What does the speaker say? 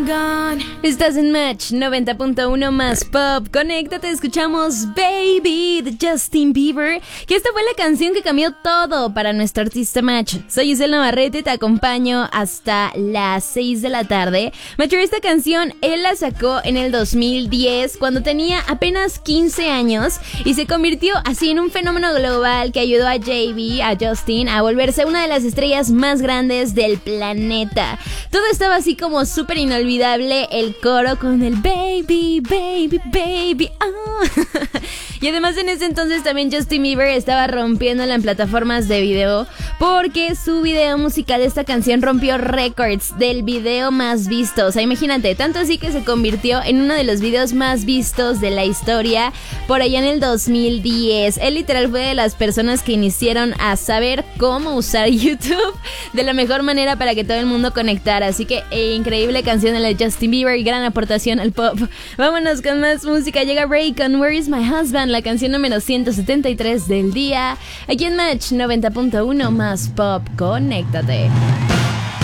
Estás en Match 90.1 más Pop. Conéctate, escuchamos Baby de Justin Bieber, que esta fue la canción que cambió todo para nuestro artista Match. Soy Giselle Navarrete, te acompaño hasta las 6 de la tarde. Match, esta canción él la sacó en el 2010 cuando tenía apenas 15 años y se convirtió así en un fenómeno global que ayudó a a Justin, a volverse una de las estrellas más grandes del planeta. Todo estaba así como súper inolvidable, el coro con el baby, baby, baby, oh. Y además en ese entonces también Justin Bieber estaba rompiéndola en plataformas de video porque su video musical de esta canción rompió récords del video más visto. O sea, imagínate, tanto así que se convirtió en uno de los videos más vistos de la historia por allá en el 2010. Él literal fue de las personas que iniciaron a saber cómo usar YouTube de la mejor manera para que todo el mundo conectara. Así que increíble canción de la Justin Bieber, gran aportación al pop. Vámonos con más música. Llega Ray con Where Is My Husband, la canción número 173 del día. Aquí en Match 90.1 más Pop. Conéctate.